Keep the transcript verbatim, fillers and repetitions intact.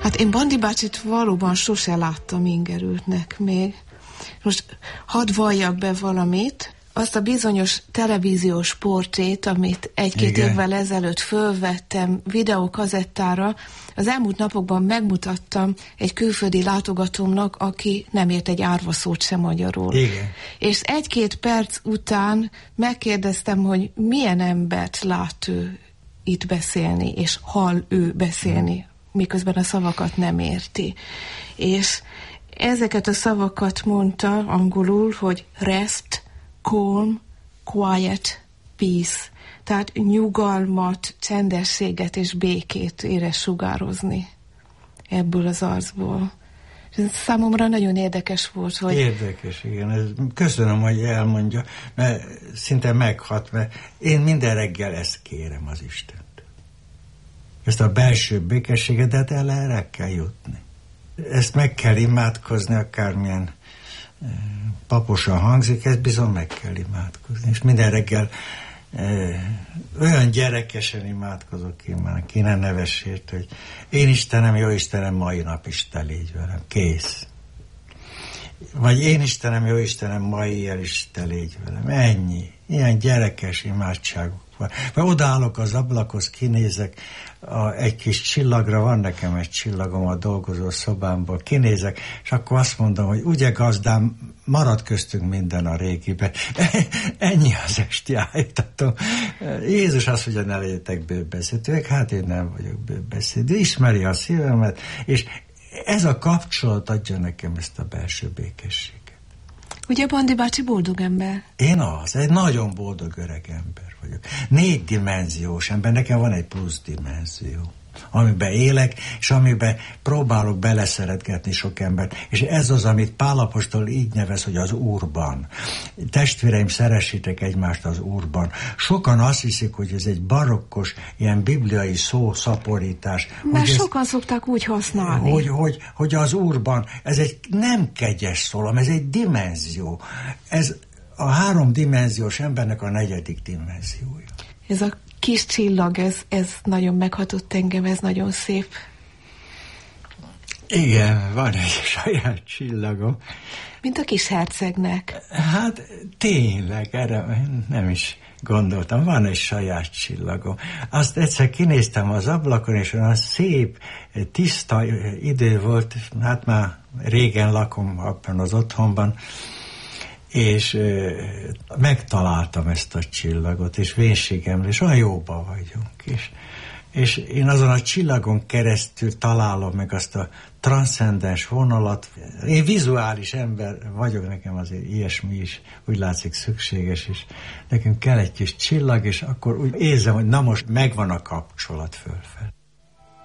Hát én Bandi bácsit valóban sose láttam ingerültnek még. Most hadd valljak be valamit. Azt a bizonyos televíziós portrét, amit egy-két Igen. évvel ezelőtt fölvettem videókazettára, az elmúlt napokban megmutattam egy külföldi látogatómnak, aki nem ért egy árva szót sem magyarul. Igen. És egy-két perc után megkérdeztem, hogy milyen embert lát ő itt beszélni, és hall ő beszélni, hmm. miközben a szavakat nem érti. És ezeket a szavakat mondta angolul, hogy rest, calm, quiet, peace. Tehát nyugalmat, csendességet és békét érez sugározni ebből az arcból. Ez számomra nagyon érdekes volt, hogy... Érdekes, igen. Ez, köszönöm, hogy elmondja, mert szinte meghat, mert én minden reggel ezt kérem az Istent. Ezt a belső békességet, de hát el erre kell jutni. Ezt meg kell imádkozni, akármilyen paposan hangzik, ezt bizony meg kell imádkozni. És minden reggel eh, olyan gyerekesen imádkozok én már, kéne nevesért, hogy én Istenem, jó Istenem, mai nap is te légy velem. Kész. Vagy én Istenem, jó Istenem, mai éjjel is te légy velem. Ennyi. Ilyen gyerekes imádságok van. Vagy odaállok az ablakhoz, kinézek, a, egy kis csillagra, van nekem egy csillagom a dolgozó szobámból, kinézek, és akkor azt mondom, hogy ugye gazdám, marad köztünk minden a régiben. Ennyi az esti állítatom. Jézus azt mondja, ne legyetek bőbeszédőek, hát én nem vagyok bőbeszédő, ismeri a szívemet, és ez a kapcsolat adja nekem ezt a belső békességet. Ugye Bandi bácsi boldog ember? Én az, egy nagyon boldog öreg ember vagyok. Négydimenziós ember, nekem van egy plusz dimenzió, amiben élek, és amiben próbálok beleszeretgetni sok embert. És ez az, amit Pál apostol így nevez, hogy az Úrban. Testvéreim, szeressétek egymást az Úrban. Sokan azt hiszik, hogy ez egy barokkos, ilyen bibliai szószaporítás. Mert sokan ez, szokták úgy használni. Hogy, hogy, hogy az Úrban, ez egy nem kegyes szólam, ez egy dimenzió. Ez a háromdimenziós embernek a negyedik dimenziója. Ez a kis csillag, ez, ez nagyon meghatott engem, ez nagyon szép. Igen, van egy saját csillagom. Mint a kis hercegnek. Hát tényleg, erre nem is gondoltam, van egy saját csillagom. Azt egyszer kinéztem az ablakon, és olyan szép, tiszta idő volt, hát már régen lakom abban az otthonban, és ö, megtaláltam ezt a csillagot, és vénségemre, és olyan jóban vagyunk. És, és én azon a csillagon keresztül találom meg azt a transzcendens vonalat. Én vizuális ember vagyok, nekem azért ilyesmi is úgy látszik szükséges, és nekem kell egy kis csillag, és akkor úgy érzem, hogy na most megvan a kapcsolat fölfel.